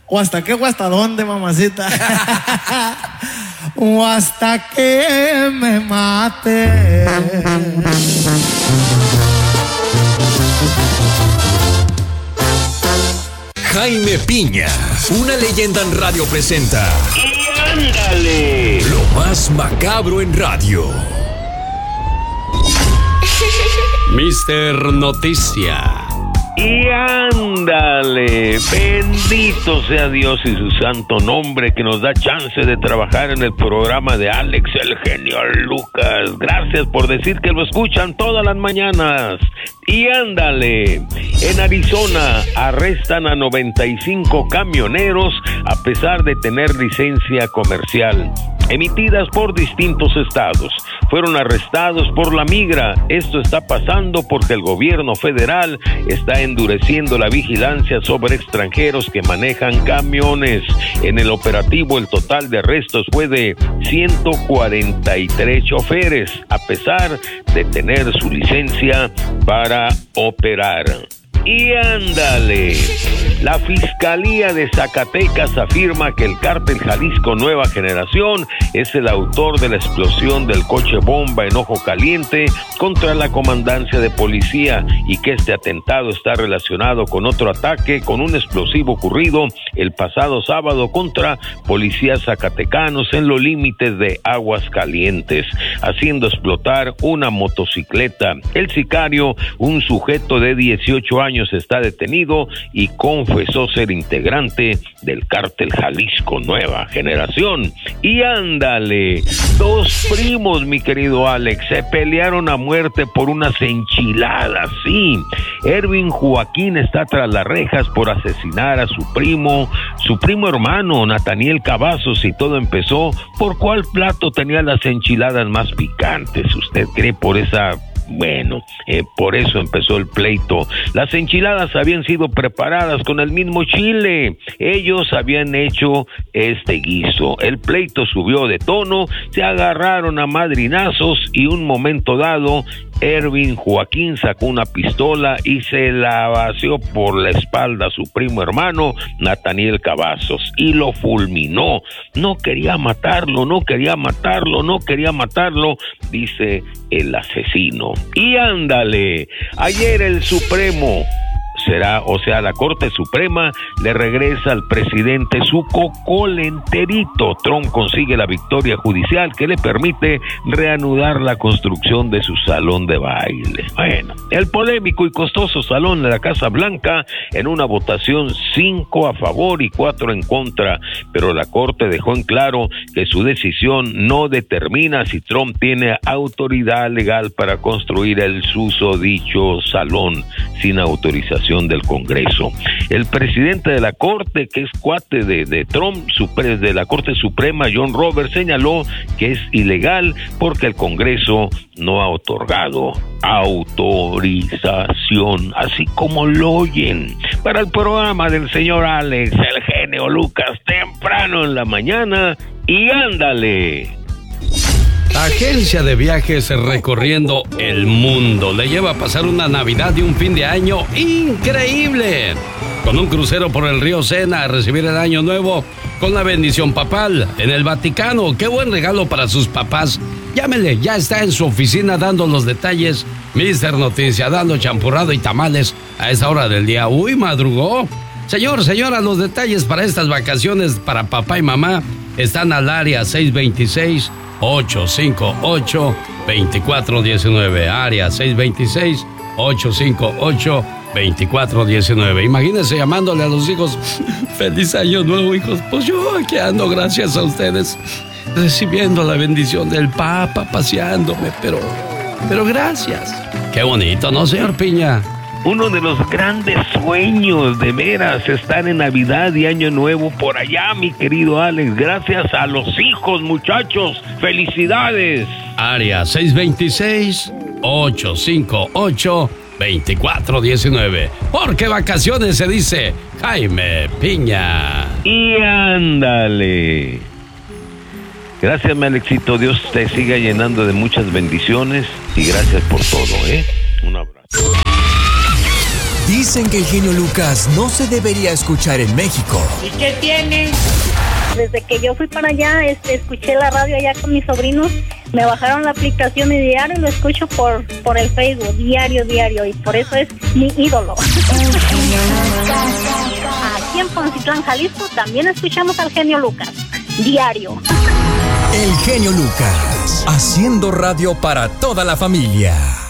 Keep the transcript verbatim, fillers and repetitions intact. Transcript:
¿O hasta qué o hasta dónde, mamacita? O hasta que me mate. Jaime Piña, una leyenda en radio presenta. ¡Y ándale! Lo más macabro en radio. mister Noticia. Y ándale, bendito sea Dios y su santo nombre que nos da chance de trabajar en el programa de Alex, el genio Lucas. Gracias por decir que lo escuchan todas las mañanas. Y ándale, en Arizona arrestan a noventa y cinco camioneros a pesar de tener licencia comercial, emitidas por distintos estados. Fueron arrestados por la migra. Esto está pasando porque el gobierno federal está endureciendo la vigilancia sobre extranjeros que manejan camiones. En el operativo, el total de arrestos fue de ciento cuarenta y tres choferes, a pesar de tener su licencia para operar. Y ándale, la Fiscalía de Zacatecas afirma que el cártel Jalisco Nueva Generación es el autor de la explosión del coche bomba en Ojo Caliente contra la comandancia de policía y que este atentado está relacionado con otro ataque con un explosivo ocurrido el pasado sábado contra policías zacatecanos en los límites de Aguascalientes, haciendo explotar una motocicleta. El sicario, un sujeto de dieciocho años, está detenido y confesó ser integrante del cártel Jalisco Nueva Generación. Y ándale, dos primos, mi querido Alex, se pelearon a muerte por unas enchiladas, sí. Erwin Joaquín está tras las rejas por asesinar a su primo, su primo hermano, Nataniel Cavazos, y todo empezó por cuál plato tenía las enchiladas más picantes. ¿Usted cree por esa... Bueno, eh, por eso empezó el pleito. Las enchiladas habían sido preparadas con el mismo chile. Ellos habían hecho este guiso. El pleito subió de tono, se agarraron a madrinazos y un momento dado, Erwin Joaquín sacó una pistola y se la vació por la espalda a su primo hermano, Nataniel Cavazos, y lo fulminó. No quería matarlo, no quería matarlo, no quería matarlo, dice el asesino. Y ándale, ayer el Supremo será, o sea, la Corte Suprema le regresa al presidente su cocol enterito. Trump consigue la victoria judicial que le permite reanudar la construcción de su salón de baile. Bueno, el polémico y costoso salón de la Casa Blanca en una votación cinco a favor y cuatro en contra, pero la Corte dejó en claro que su decisión no determina si Trump tiene autoridad legal para construir el susodicho salón sin autorización del Congreso. El presidente de la Corte, que es cuate de, de Trump, de la Corte Suprema, John Roberts, señaló que es ilegal porque el Congreso no ha otorgado autorización, así como lo oyen. Para el programa del señor Alex, el genio Lucas, temprano en la mañana, y ándale. Agencia de viajes recorriendo el mundo le lleva a pasar una Navidad y un fin de año increíble. Con un crucero por el río Sena a recibir el año nuevo con la bendición papal en el Vaticano. ¡Qué buen regalo para sus papás! Llámele, ya está en su oficina dando los detalles. mister Noticia, dando champurrado y tamales a esa hora del día. ¡Uy, madrugó! Señor, señora, los detalles para estas vacaciones para papá y mamá están al área seis dos seis, ocho cinco ocho, dos cuatro uno nueve. Área seis dos seis, ocho cinco ocho, dos cuatro uno nueve. Imagínense llamándole a los hijos: feliz año nuevo, hijos. Pues yo aquí ando, gracias a ustedes, recibiendo la bendición del Papa, paseándome, pero, pero gracias. Qué bonito, ¿no, señor Piña? Uno de los grandes sueños, de veras, estar en Navidad y Año Nuevo por allá, mi querido Alex. Gracias a los hijos, muchachos. ¡Felicidades! Área seis dos seis, ocho cinco ocho, dos cuatro uno nueve. Porque vacaciones se dice Jaime Piña. Y ándale. Gracias, mi Alexito. Dios te siga llenando de muchas bendiciones y gracias por todo, ¿eh? Un abrazo. Dicen que el genio Lucas no se debería escuchar en México. ¿Y qué tiene? Desde que yo fui para allá, este, escuché la radio allá con mis sobrinos, me bajaron la aplicación y diario lo escucho por, por el Facebook, diario, diario, y por eso es mi ídolo. Aquí en Poncitlán, Jalisco, también escuchamos al genio Lucas, diario. El genio Lucas, haciendo radio para toda la familia.